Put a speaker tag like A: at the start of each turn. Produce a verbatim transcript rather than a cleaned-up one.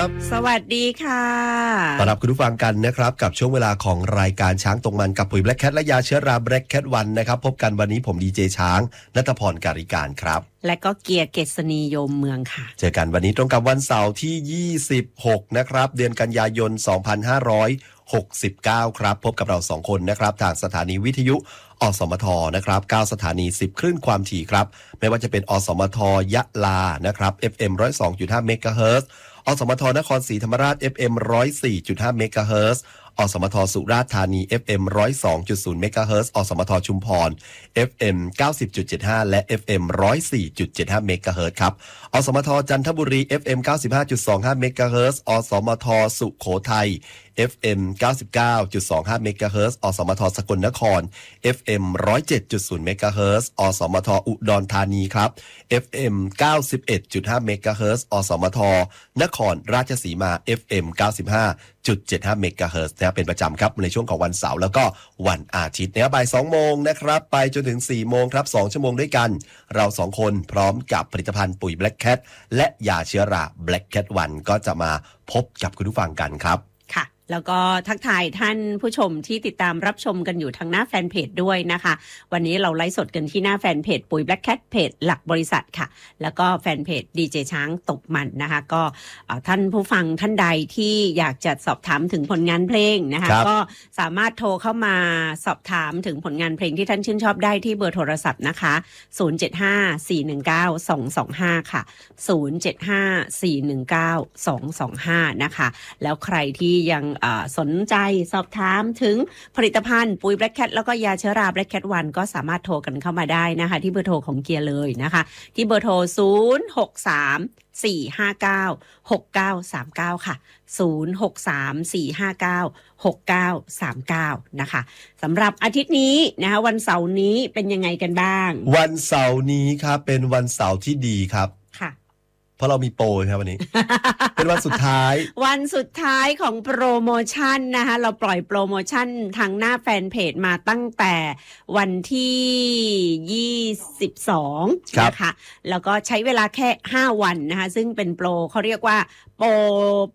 A: บ
B: สวัสดีค่ะ
A: ต้อนรับคุณผู้ฟังกันนะครับกับช่วงเวลาของรายการช้างตรงมันกับปุ๋ยแบล็คแคทและยาเชื้อราแบล็คแคทวันนะครับพบกันวันนี้ผมดีเจช้างณัฐพรการิการครับ
B: และก็เกียร์เกษณีโยมเมืองค่ะ
A: เจอกันวันนี้ตรงกับวันเสาร์ที่ยี่สิบหกนะครับเดือนกันยายนสองพันห้าร้อยหกสิบเก้าครับพบกับเราสองคนนะครับทางสถานีวิทยุอสมทนะครับเก้าสถานีสิบคลื่นความถี่ครับไม่ว่าจะเป็นอสมทยะลานะครับ เอฟ เอ็ม หนึ่งศูนย์สองจุดห้า เมกะเฮิรตซ์อสมทนครศรีธรรมราช เอฟ เอ็ม หนึ่งศูนย์สี่จุดห้า เมกะเฮิรตซ์อสมทสุราษฎร์ธานี เอฟ เอ็ม หนึ่งศูนย์สองจุดศูนย์ เมกะเฮิรตซ์อสมทชุมพร เอฟ เอ็ม เก้าสิบจุดเจ็ดห้า และ เอฟ เอ็ม หนึ่งศูนย์สี่จุดเจ็ดห้า เมกะเฮิรตซ์ครับอสมทจันทบุรี เอฟ เอ็ม เก้าสิบห้าจุดสองห้า เมกะเฮิรตซ์อสมทสุโขทัย เอฟ เอ็ม เก้าสิบเก้าจุดสองห้า เมกะเฮิรตซ์อสมทสกลนคร เอฟ เอ็ม หนึ่งศูนย์เจ็ดจุดศูนย์ เมกะเฮิรตซ์อสมทอุดรธานีครับ เอฟ เอ็ม เก้าสิบเอ็ดจุดห้า เมกะเฮิรตซ์อสมทนครราชสีมา เอฟ เอ็ม เก้าสิบห้าจุดเจ็ดห้า เมกะเฮิรตซ์นะเป็นประจำครับในช่วงของวันเสาร์แล้วก็วันอาทิตย์นะครับบ่ายสองโมงนะครับไปจนถึงสี่โมงครับสองชั่วโมงด้วยกันเราสองคนพร้อมกับผลิตภัณฑ์ปุ๋ย Black Cat และยาเชื้อรา Black Cat วันก็จะมาพบกับคุณผู้ฟังกันครับ
B: ค่ะแล้วก็ทักทายท่านผู้ชมที่ติดตามรับชมกันอยู่ทางหน้าแฟนเพจด้วยนะคะวันนี้เราไลฟ์สดกันที่หน้าแฟนเพจปุ๋ย Black Cat เพจหลักบริษัทค่ะแล้วก็แฟนเพจดีเจช้างตกมันนะคะก็ท่านผู้ฟังท่านใดที่อยากจะสอบถามถึงผลงานเพลงนะคะก็สามารถโทรเข้ามาสอบถามถึงผลงานเพลงที่ท่านชื่นชอบได้ที่เบอร์โทรศัพท์นะคะศูนย์ เจ็ด ห้า สี่ หนึ่ง เก้า สอง สอง ห้าค่ะศูนย์ เจ็ด ห้า สี่ หนึ่ง เก้า สอง สอง ห้านะคะแล้วใครที่ยังสนใจสอบถามถึงผลิตภัณฑ์ปุ๋ย Black Cat แล้วก็ยาเชื้อรา Black Cat วันก็สามารถโทรกันเข้ามาได้นะคะที่เบอร์โทรของเกียร์เลยนะคะที่เบอร์โทรศูนย์ หก สาม สี่ ห้า เก้า หก เก้า สาม เก้าค่ะศูนย์ หก สาม สี่ ห้า เก้า หก เก้า สาม เก้านะคะสำหรับอาทิตย์นี้นะคะวันเสาร์นี้เป็นยังไงกันบ้าง
A: วันเสาร์นี้ครับเป็นวันเสาร์ที่ดีครับ
B: ค่ะ
A: เพราะเรามีโปรครับวันนี้ เป็นวันสุดท้าย
B: วันสุดท้ายของโปรโมชั่นนะคะเราปล่อยโปรโมชั่นทางหน้าแฟนเพจมาตั้งแต่วันที่ยี่สิบสองนะคะแล้วก็ใช้เวลาแค่ห้าวันนะคะซึ่งเป็นโปรเขาเรียกว่าโปร